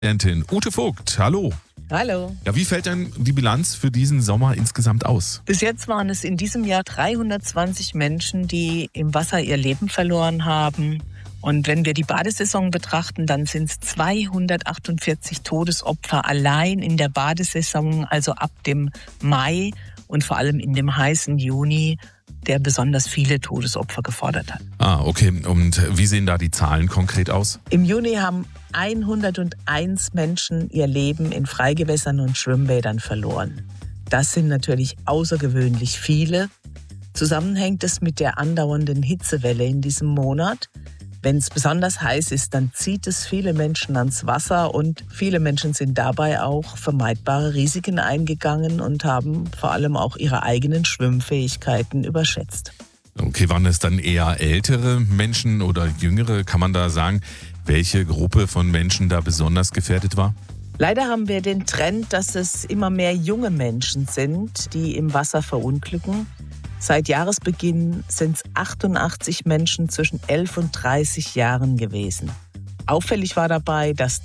Präsidentin Ute Vogt, hallo. Hallo. Ja, wie fällt denn die Bilanz für diesen Sommer insgesamt aus? Bis jetzt waren es in diesem Jahr 320 Menschen, die im Wasser ihr Leben verloren haben. Und wenn wir die Badesaison betrachten, dann sind es 248 Todesopfer allein in der Badesaison, also ab dem Mai und vor allem in dem heißen Juni, der besonders viele Todesopfer gefordert hat. Okay. Und wie sehen da die Zahlen konkret aus? Im Juni haben 101 Menschen ihr Leben in Freigewässern und Schwimmbädern verloren. Das sind natürlich außergewöhnlich viele. Zusammenhängt es mit der andauernden Hitzewelle in diesem Monat. Wenn es besonders heiß ist, dann zieht es viele Menschen ans Wasser und viele Menschen sind dabei auch vermeidbare Risiken eingegangen und haben vor allem auch ihre eigenen Schwimmfähigkeiten überschätzt. Okay, waren es dann eher ältere Menschen oder jüngere? Kann man da sagen, welche Gruppe von Menschen da besonders gefährdet war? Leider haben wir den Trend, dass es immer mehr junge Menschen sind, die im Wasser verunglücken. Seit Jahresbeginn sind es 88 Menschen zwischen 11 und 30 Jahren gewesen. Auffällig war dabei, dass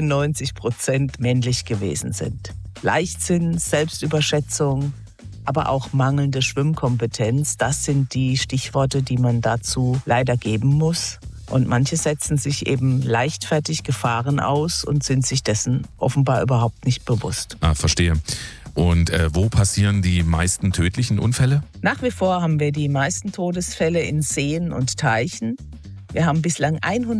93% männlich gewesen sind. Leichtsinn, Selbstüberschätzung, aber auch mangelnde Schwimmkompetenz, das sind die Stichworte, die man dazu leider geben muss. Und manche setzen sich eben leichtfertig Gefahren aus und sind sich dessen offenbar überhaupt nicht bewusst. Verstehe. Und wo passieren die meisten tödlichen Unfälle? Nach wie vor haben wir die meisten Todesfälle in Seen und Teichen. Wir haben bislang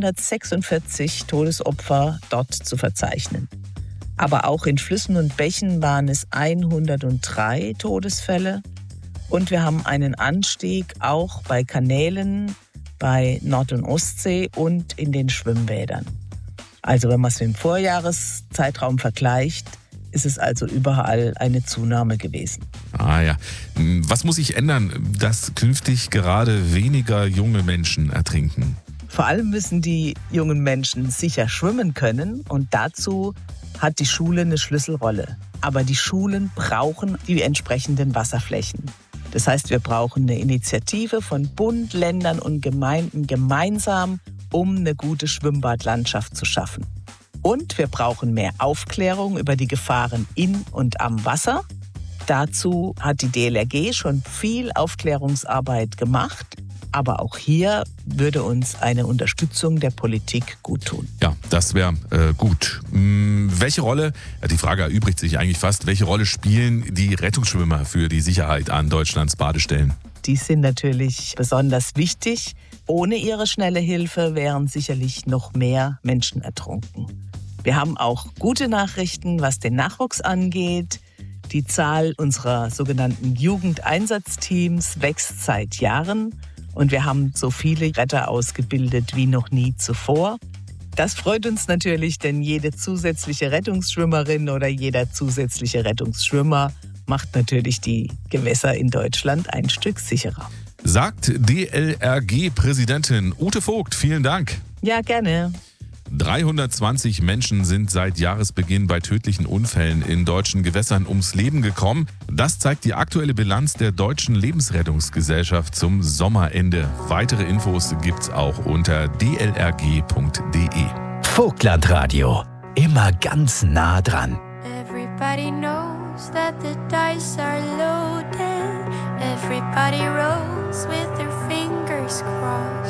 146 Todesopfer dort zu verzeichnen. Aber auch in Flüssen und Bächen waren es 103 Todesfälle. Und wir haben einen Anstieg auch bei Kanälen, bei Nord- und Ostsee und in den Schwimmbädern. Also wenn man es mit dem Vorjahreszeitraum vergleicht, ist es also überall eine Zunahme gewesen. Ja. Was muss sich ändern, dass künftig gerade weniger junge Menschen ertrinken? Vor allem müssen die jungen Menschen sicher schwimmen können und dazu hat die Schule eine Schlüsselrolle. Aber die Schulen brauchen die entsprechenden Wasserflächen. Das heißt, wir brauchen eine Initiative von Bund, Ländern und Gemeinden gemeinsam, um eine gute Schwimmbadlandschaft zu schaffen. Und wir brauchen mehr Aufklärung über die Gefahren in und am Wasser. Dazu hat die DLRG schon viel Aufklärungsarbeit gemacht. Aber auch hier würde uns eine Unterstützung der Politik gut tun. Ja, das wäre gut. Welche Rolle, die Frage erübrigt sich eigentlich fast, welche Rolle spielen die Rettungsschwimmer für die Sicherheit an Deutschlands Badestellen? Die sind natürlich besonders wichtig. Ohne ihre schnelle Hilfe wären sicherlich noch mehr Menschen ertrunken. Wir haben auch gute Nachrichten, was den Nachwuchs angeht. Die Zahl unserer sogenannten Jugendeinsatzteams wächst seit Jahren. Und wir haben so viele Retter ausgebildet wie noch nie zuvor. Das freut uns natürlich, denn jede zusätzliche Rettungsschwimmerin oder jeder zusätzliche Rettungsschwimmer macht natürlich die Gewässer in Deutschland ein Stück sicherer. Sagt DLRG-Präsidentin Ute Vogt, vielen Dank. Ja, gerne. 320 Menschen sind seit Jahresbeginn bei tödlichen Unfällen in deutschen Gewässern ums Leben gekommen. Das zeigt die aktuelle Bilanz der Deutschen Lebensrettungsgesellschaft zum Sommerende. Weitere Infos gibt's auch unter dlrg.de. Vogtland-Radio. Immer ganz nah dran. Everybody knows that the dice are loaded. Everybody rolls with their fingers crossed.